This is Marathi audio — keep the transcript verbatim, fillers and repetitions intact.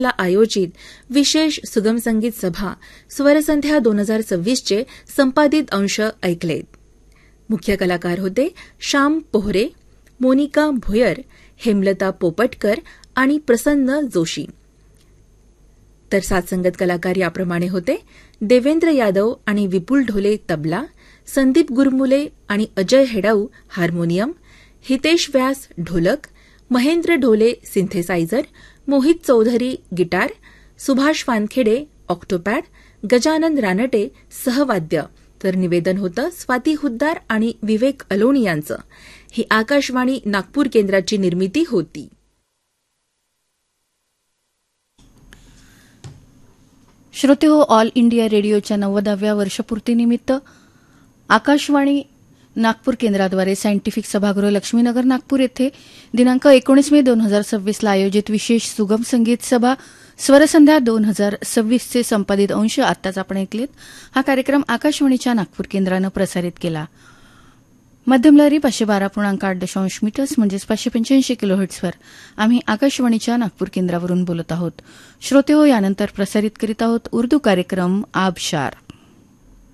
ला आयोजित विशेष सुगम संगीत सभा स्वरसंध्या दोन हजार सव्वीसचे संपादित अंश ऐकलेत. मुख्य कलाकार होते श्याम पोहरे, मोनिका भोयर, हेमलता पोपटकर आणि प्रसन्न जोशी. तर साथसंगत कलाकार याप्रमाणे होते: देवेंद्र यादव आणि विपुल ढोले तबला, संदीप गुरमुले आणि अजय हेडाऊ हार्मोनियम, हितेश व्यास ढोलक, Mahendra Dhole synthesiser, Mohit Chaudhari guitar, Subhash Wankhede Octopad, Gajanan रानटे सहवाद्य. तर निवेदन होतं स्वाती हुद्दार आणि विवेक अलोणी यांचं. ही आकाशवाणी नागपूर केंद्राची निर्मिती होती. श्रोते हो, ऑल इंडिया रेडिओच्या नव्वदाव्या वर्षपूर्तीनिमित्त आकाशवाणी नागपूर केंद्राद्वारे सायंटिफिक सभागृह लक्ष्मीनगर नागपूर येथे दिनांक एकोणीस मे दोन हजार सव्वीसला आयोजित विशेष सुगम संगीत सभा स्वरसंध्या दोन हजार सव्वीसचे संपादित अंश आत्ताच आपण ऐकलेत. हा कार्यक्रम आकाशवाणीच्या नागपूर केंद्रानं प्रसारित केला. मध्यमलहरी पाचशे बारा पूर्णांक आठ दशांश मीटर्स म्हणजेच पाचशे पंच्याऐंशी किलोहर्ट्झवर आम्ही आकाशवाणीच्या नागपूर केंद्रावरून बोलत आहोत. श्रोते हो, यानंतर प्रसारित करीत आहोत उर्दू कार्यक्रम आबशार.